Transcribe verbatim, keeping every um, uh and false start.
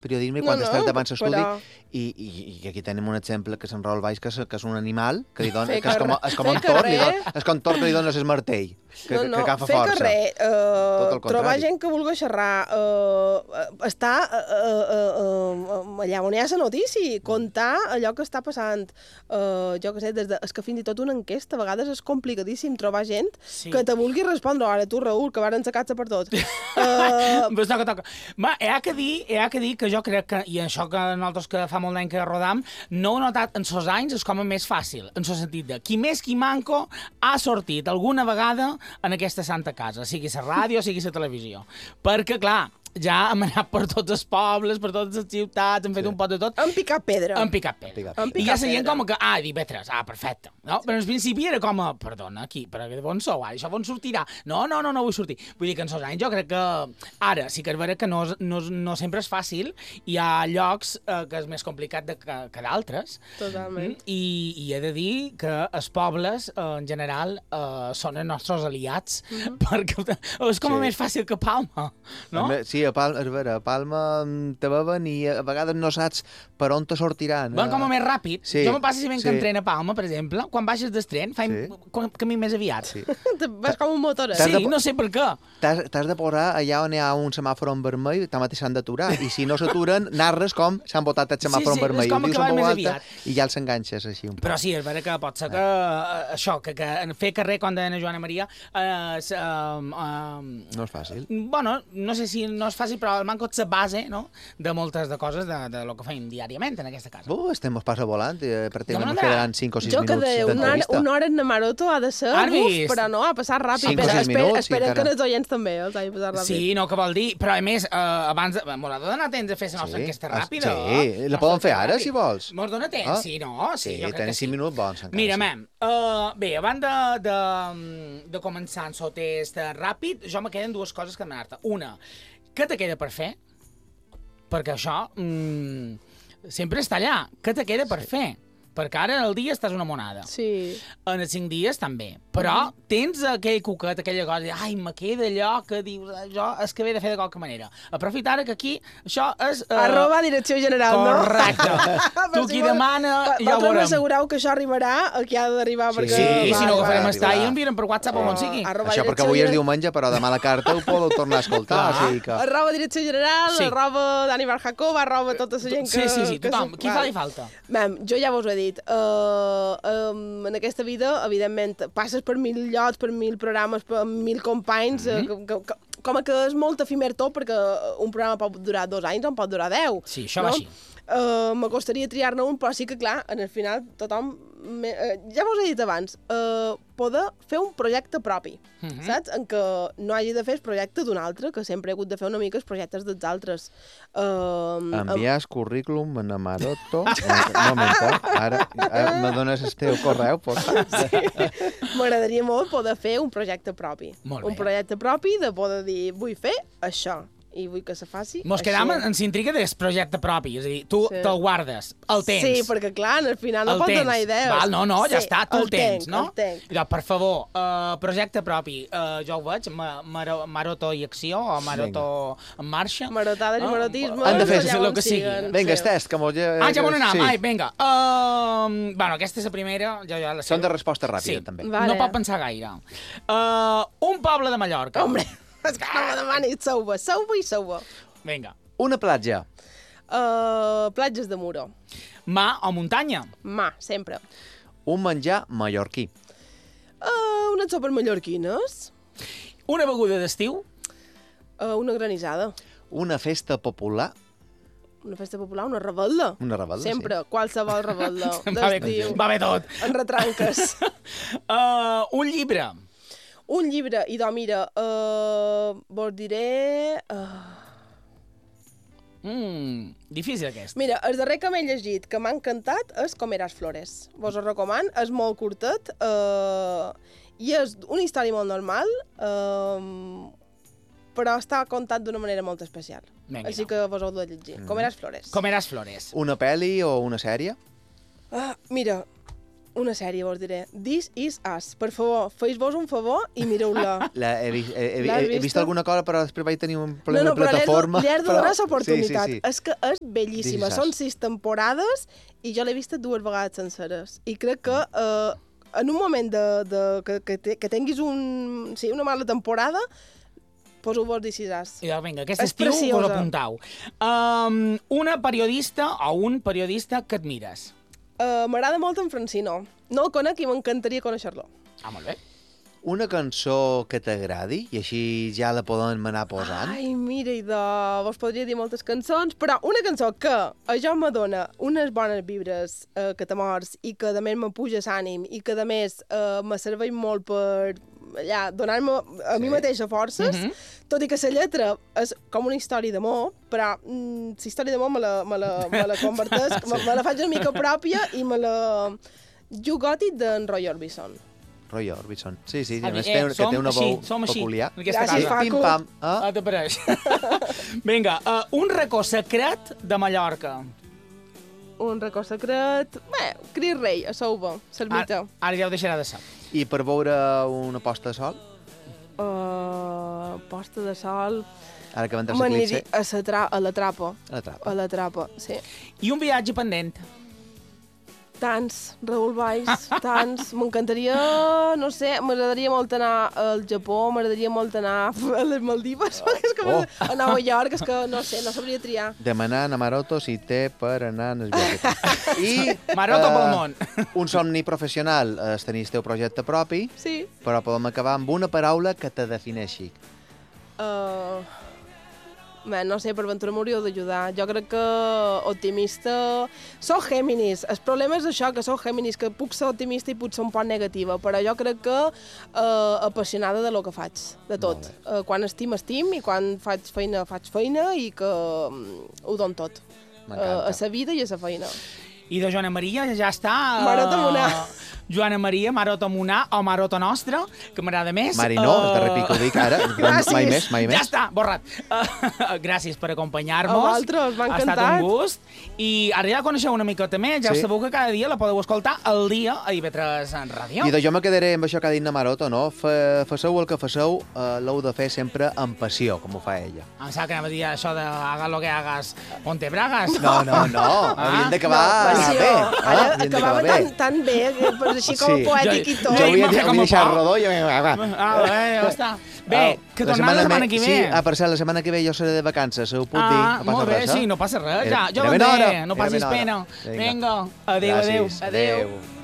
periodisme i quan estàs davant l'estudi i, i, i aquí tenim un exemple que se'n Raül Baix, que és, que és un animal que, li dona, que és com, és com un tort, li dona, és com un tort que li dones el martell, que, no, no, que agafa fer força. Fer que res, uh, trobar gent que vulgui xerrar, uh, estar uh, uh, uh, uh, allà on hi ha la notícia, contar allò que està passant, uh, jo què sé, des de, és que fins i tot una enquesta, a vegades és complicadíssim trobar gent sí. que te vulgui respondre, ara tu, Raül, que varen sacar-se per tot. Uh... Pues toca, toca. Ma, he que dir, he que dir que jo crec que, i això que nosaltres que fa molt d'any que rodam, no ho he notat en sos anys, és com a més fàcil, en el sentit de qui més qui manco ha sortit alguna vegada en aquesta santa casa, sigui la ràdio, sigui la televisió. Perquè, clar, ja hem anat per tots els pobles, per totes les ciutats, hem fet sí. un pot de tot. Hem picat pedra. Hem picat pedra. Hem picat I ja la gent pedra. com que, ah, I P tres, ah, perfecte. No? Però al principi era com a, perdona, aquí, però on sou ara? Això on sortirà? No, no, no, no vull sortir. Vull dir que en els anys jo crec que ara sí que és vera que no, no, no sempre és fàcil, hi ha llocs eh, que és més complicat de, que, que d'altres. Totalment. I, I he de dir que els pobles, eh, en general, eh, són els nostres aliats, mm-hmm. perquè és com a sí. més fàcil que Palma, no? Sí, a Palma, és vera, a Palma te veuen i a vegades no saps per on te sortiran. Van com a més ràpid. Sí, jo me passa si venc sí. en tren a Palma, per exemple, quan baixes del tren, faig sí. camí més aviat. Sí. Vas com un motor, eh? Sí, de, no sé per què. T'has de posar allà on hi ha un semàfor en vermell, també s'han d'aturar, i si no s'aturen, narres com s'han botat el semàfor sí, sí, en vermell. És com que va més aviat. I ja els enganxes així un poc. Però sí, és vera que pot ser que uh, això, que, que fer carrer, com deia Joana Maria, uh, uh, uh, no és fàcil. Bueno, no sé si no és fàcil, però el manco és la base, no?, de moltes de coses de, de lo que fem diàriament en aquesta casa. Uh, estem a passa volant, eh, pràcticament no, ens quedaran cinc o sis jo minuts d'entrevista. Jo que una, hora, una hora en Maroto ha de ser, uf, però no, ha passat ràpid. cinc o sis minuts. Espera que els oients també els hagi passat ràpid. Sí, no, que vol dir, però a més, uh, abans, m'ho ha de donar temps de fer la nostra sí. enquesta ràpida. Sí, la poden fer ara, si vols. M'ho dona temps, ah? sí, no? Sí, sí tenen cinc minuts bons. Encara, Mira, sí. mem, uh, bé, abans de, de, de començar en el test ràpid, jo me queden dues coses que m'han-te. Una, què te queda per fer? Perquè això mmm, sempre està allà. Què te queda per sí. fer? Perquè ara el dia estàs una monada. Sí. En els cinc dies també. Però mm. tens aquell cuquet, aquella cosa, de, ai, me queda allò que dius, això és que ve de fer de qualque manera. Aprofitar que aquí, això és... Uh... Arroba direcció general, correcte. no? Correcte. Tu qui demana, pa, ja ho veurem. Vosaltres m'assegureu que això arribarà a qui ha d'arribar. Sí, perquè... sí, va, si no va, agafarem va, estar i enviarem per WhatsApp o on sigui. Això perquè avui és diumenge, però demà la carta ho podeu tornar a escoltar. O sigui que... Arroba direcció general, sí. arroba Dani Barjacob, arroba tota la gent que... Sí, sí, sí, tothom. Que qui fa li falta? Mem, jo ja vos ho he dit. Uh, um, en aquesta vida, evidentment, passes per mil llocs, per mil programes, per mil companys, mm -hmm. uh, que, que, com que és molt efímer tot, perquè un programa pot durar dos anys o en pot durar deu. Sí, això no? va així. Uh, m'acostaria triar-ne un, però sí que, clar, en el final tothom... Me, uh, ja vos he dit abans, uh, poder fer un projecte propi, mm -hmm. saps? En què no hagi de fer el projecte d'un altre, que sempre he hagut de fer una mica els projectes dels altres. Uh, Envies um... currículum a Maroto... Un moment, eh? Ara, ara me dones el teu correu, por sí. M'agradaria molt poder fer un projecte propi. Molt un bé. projecte propi de poder dir, vull fer això. I vull que se faci Mos quedam en, en s'intriga del projecte propi, és a dir, tu sí. te'l guardes, el tens. Sí, perquè clar, al final no el pot tens. donar idees. Val, no, no, ja sí, està, tu el, el tens, tenc, no? El tenc. Allò, per favor, uh, projecte propi, uh, jo ho veig, ma, maro, Maroto i acció, o Maroto en marxa. Marotades uh, i marotismes. Han de fer el que sigui. Vinga, el test, que mos... Ah, ja m'ho anàvem, sí. ai, vinga. Uh, bueno, aquesta és la primera. Jo, ja la sé. Són de resposta ràpida, sí. també. Vale. No pot pensar gaire. Uh, un poble de Mallorca. Hombre, és que no me demani, sou-me, sou-me i sou-me. Vinga. Una platja. Uh, platges de Muro. Mà o muntanya? Mà, sempre. Un menjar mallorquí. Uh, unes sopes mallorquines. Una beguda d'estiu? Uh, una granissada. Una festa popular. Una festa popular, una rebel·la. Una rebel·la, sempre, sí. qualsevol rebel·la d'estiu. Va bé tot. En retranques. uh, un llibre. Un llibre, i doncs, mira, uh, vos diré... Uh... Mm, difícil aquest. Mira, el darrer que m'he llegit, que m'ha encantat, és Comeràs Flores. Vos ho recomano, és molt curtet, uh, i és una història molt normal, uh, però està contat d'una manera molt especial. Venga, Així no. que vos heu de llegir. Mm. Comeràs Flores. Comeràs Flores. Una pel·li o una sèrie? Ah, mira, Una sèrie, vos diré. This Is Us. Per favor, feu-vos un favor i mireu-la. He, vist, he, he, he vist alguna cosa, però després vaig tenir un problema no, no, de plataforma. No, no, però li has de donar l'oportunitat. Sí, sí, sí. És que és bellíssima. Són sis temporades i jo l'he vista dues vegades senceres. I crec que eh, en un moment de, de, que, que, te, que tinguis un, sí, una mala temporada, poseu-vos This Is Us. I doncs, vinga, aquest estiu vos apuntau. Um, una periodista o un periodista que admires? Uh, M'agrada molt en Francino. No el conec i m'encantaria conèixer-lo. Ah, molt bé. Una cançó que t'agradi i així ja la podem anar posant? Ai, mira, i de... vos podria dir moltes cançons, però una cançó que a jo me dona unes bones vibres eh, que t'amors i que a més me puja l'ànim i que a més eh, me serveix molt per allà, donar-me a sí. mi mateixa forces, mm -hmm. tot i que la lletra és com una història d'amor, però mm, la història d'amor me la, me la, me la converteix, me, me la faig una mica pròpia i me la... You Got It d'en Roy Orbison. Roy Orbison. Sí, sí, a a més eh, té, que té una veu peculiar. Gràcies, Paco. Pim-pam. Ah? Ah, t'apareix. Vinga, uh, un racó secret de Mallorca. Un racó secret... Bé, Cris Rei, a Souba, Servita. Ara, ara ja ho deixarà de ser. I per veure una posta de sol? Uh, posta de sol... Ara que va entrar l'eclipse. A, sa tra a la trapa. A la trapa. A la trapa, sí. I un viatge pendent. Tants, Raül Valls, tants. M'encantaria, no sé, m'agradaria molt anar al Japó, m'agradaria molt anar a les Maldives, oh. és que oh. a Nova York, és que no sé, no sabria triar. Demanar a Maroto si té per anar en el viatge. I... Maroto uh, pel món. Un somni professional, és tenir el teu projecte propi, sí. però podem acabar amb una paraula que te defineixi. Uh... Bé, no sé, per ventura m'hauríeu d'ajudar. Jo crec que optimista... Soc Géminis. El problema és això, que soc Géminis, que puc ser optimista i puc ser un poc negativa, però jo crec que eh, apassionada de lo que faig, de tot. Eh, quan estim, estim, i quan faig feina, faig feina, i que um, ho don tot. Eh, a la vida i a la feina. I de Joana Maria ja està... Marota Monar. Joana Maria, Marota Monar o Marota Nostra, que m'agrada més. Mari no, uh... de repic ho dic ara. Gràcies. Mai més, mai més. Ja està, borrat. Uh, gràcies per acompanyar-nos. A vosaltres, m'ha encantat. Ha estat un gust. I ara ja la coneixeu una miqueta més. Ja sí. sabeu que cada dia la podeu escoltar al dia a I V tres en ràdio. I de jo me quedaré amb això que ha dit na Maroto, no? Fa, fasseu el que fasseu, uh, l'heu de fer sempre amb passió, com ho fa ella. Em sap que anava a dir això de hagas lo que hagas, ponte bragas. No, no, no. Ah? Havíem d'acabar no, bé. Ara ah, acabava tan, tan bé, que així com sí. poètic i tot. Jo havia deixat rodó i... Va. Ah, bé, ja està. Bé, que tornem la setmana que ve. Sí, ah, per cert, la setmana que ve jo seré de vacances, ho puc ah, dir? No molt bé, res, sí, no passa res. Era, ja, jo vendré, no passis pena. Vinga, adéu, adéu. Adéu.